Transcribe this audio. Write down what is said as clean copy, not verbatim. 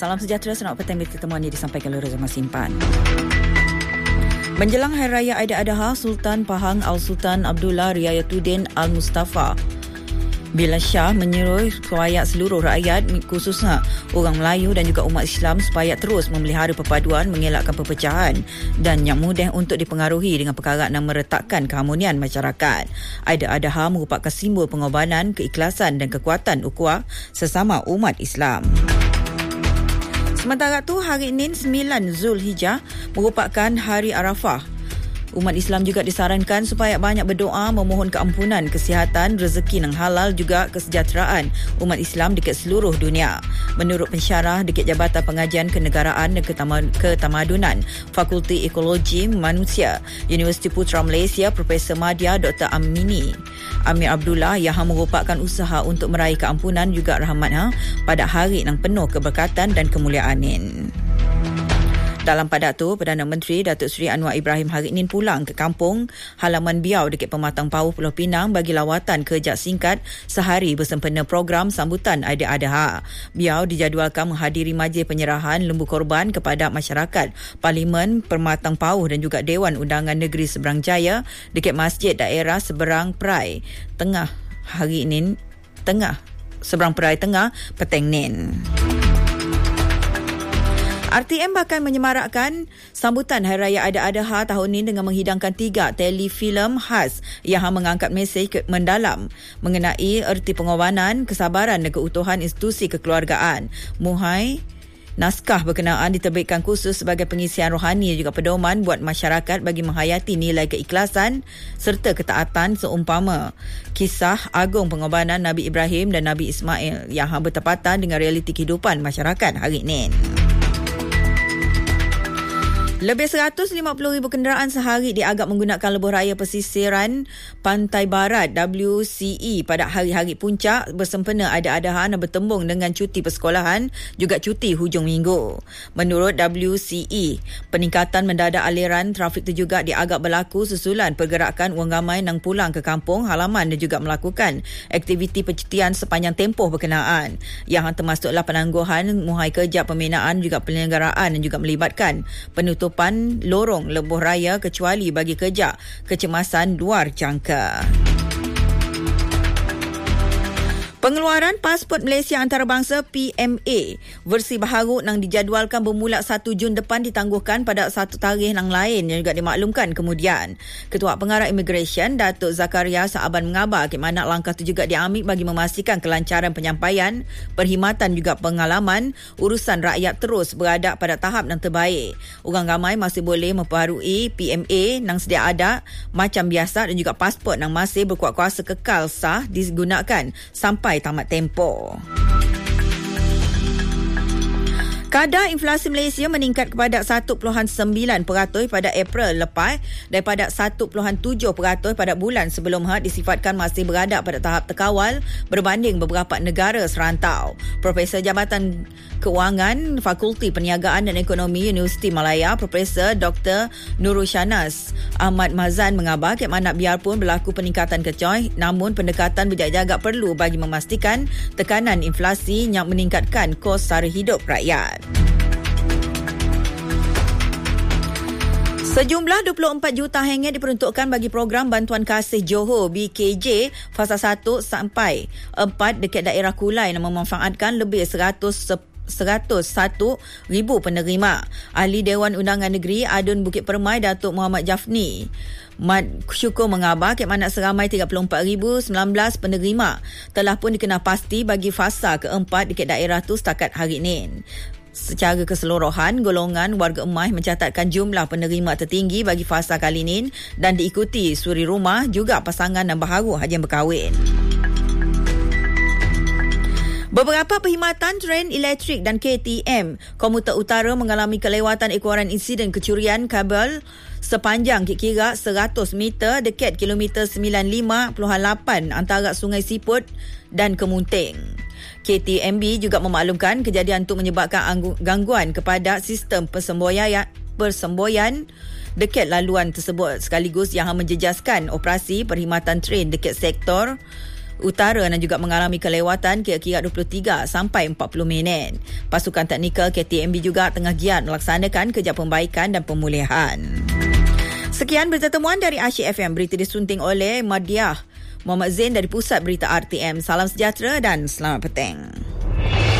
Salam sejahtera, selamat petang. Pertemuan ini disampaikan oleh Razman Simpan. Menjelang Hari Raya Aidiladha, Sultan Pahang Al-Sultan Abdullah Riayatuddin Al-Mustafa Billah Shah menyuruh supaya seluruh rakyat, khususnya orang Melayu dan juga umat Islam, supaya terus memelihara perpaduan, mengelakkan perpecahan dan yang mudah untuk dipengaruhi dengan perkara yang meretakkan keharmonian masyarakat. Aidiladha merupakan simbol pengorbanan, keikhlasan dan kekuatan ukhuwah sesama umat Islam. Sementara itu, hari Isnin 9 Zulhijjah merupakan Hari Arafah. Umat Islam juga disarankan supaya banyak berdoa, memohon keampunan, kesihatan, rezeki yang halal, juga kesejahteraan umat Islam dekat seluruh dunia. Menurut pensyarah dekat Jabatan Pengajian Kenegaraan dan Ketamadunan Fakulti Ekologi Manusia Universiti Putra Malaysia, Profesor Madya Dr. Amir Abdullah, yang merupakan usaha untuk meraih keampunan juga rahmat pada hari yang penuh keberkatan dan kemuliaan. Dalam pada itu, Perdana Menteri Datuk Seri Anwar Ibrahim hari ini pulang ke kampung halaman beliau dekat Pematang Pauh, Pulau Pinang bagi lawatan kerja singkat sehari bersempena program sambutan Aidiladha. Beliau dijadualkan menghadiri majlis penyerahan lembu korban kepada masyarakat Parlimen Pematang Pauh dan juga Dewan Undangan Negeri Seberang Jaya dekat Masjid Daerah Seberang Perai Tengah hari ini, Seberang Perai Tengah petang nin. RTM bakal menyemarakkan sambutan Hari Raya Aidiladha tahun ini dengan menghidangkan 3 telefilm khas yang mengangkat mesej mendalam mengenai erti pengorbanan, kesabaran dan keutuhan institusi kekeluargaan. Muhai naskah berkenaan diterbitkan khusus sebagai pengisian rohani dan juga pedoman buat masyarakat bagi menghayati nilai keikhlasan serta ketaatan seumpama kisah agung pengorbanan Nabi Ibrahim dan Nabi Ismail yang bertepatan dengan realiti kehidupan masyarakat hari ini. Lebih 150,000 kenderaan sehari dianggap menggunakan lebuh raya pesisiran Pantai Barat WCE pada hari-hari puncak bersempena Aidiladha dan bertembung dengan cuti persekolahan juga cuti hujung minggu. Menurut WCE, peningkatan mendadak aliran trafik itu juga dianggap berlaku susulan pergerakan orang ramai yang pulang ke kampung halaman dan juga melakukan aktiviti percutian sepanjang tempoh berkenaan. Yang termasuklah penangguhan muhai kerja pembinaan juga penyelenggaraan dan juga melibatkan penutupan lorong lebuh raya kecuali bagi kerja kecemasan luar jangka. Pengeluaran pasport Malaysia antarabangsa PMA versi baharu yang dijadualkan bermula 1 Jun depan ditangguhkan pada satu tarikh yang lain yang juga dimaklumkan kemudian. Ketua Pengarah Immigration Datuk Zakaria Saaban mengabar ke mana langkah itu juga diambil bagi memastikan kelancaran penyampaian, perkhidmatan juga pengalaman, urusan rakyat terus berada pada tahap yang terbaik. Orang ramai masih boleh memperbarui PMA yang sedia ada macam biasa dan juga pasport yang masih berkuat kuasa kekal sah digunakan sampai tamat tempoh. Kadar inflasi Malaysia meningkat kepada 1.9% pada April lepas daripada 1.7% pada bulan sebelumnya, disifatkan masih berada pada tahap terkawal berbanding beberapa negara serantau. Profesor Jabatan Keuangan Fakulti Perniagaan dan Ekonomi Universiti Malaya, Profesor Dr. Nurul Shanas Ahmad Mazan mengabar ke mana biarpun berlaku peningkatan kecoh, namun pendekatan berjaga-jaga perlu bagi memastikan tekanan inflasi yang meningkatkan kos sara hidup rakyat. Sejumlah 24 juta ringgit diperuntukkan bagi program Bantuan Kasih Johor BKJ fasa 1 sampai 4 dekat daerah Kulai yang memanfaatkan lebih 101,000 penerima. Ahli Dewan Undangan Negeri Adun Bukit Permai Datuk Muhammad Jafni Mat Syukur mengabar ke mana seramai 34,019 penerima telah pun dikenal pasti bagi fasa keempat dekat daerah tu setakat hari ini. Secara keseluruhan, golongan warga emah mencatatkan jumlah penerima tertinggi bagi fasa kali ini dan diikuti suri rumah juga pasangan dan baharu hajian berkahwin. Beberapa perkhidmatan tren elektrik dan KTM komuter utara mengalami kelewatan ekoran insiden kecurian kabel sepanjang kira 100 meter dekat kilometer 95.8 antara Sungai Siput dan Kemunting. KTMB juga memaklumkan kejadian itu menyebabkan gangguan kepada sistem persemboyan dekat laluan tersebut sekaligus yang menjejaskan operasi perkhidmatan tren dekat sektor Utara dan juga mengalami kelewatan kira-kira 23 sampai 40 minit. Pasukan teknikal KTMB juga tengah giat melaksanakan kerja pembaikan dan pemulihan. Sekian berita temuan dari Asyik FM. Berita disunting oleh Madiah Muhammad Zain dari Pusat Berita RTM. Salam sejahtera dan selamat petang.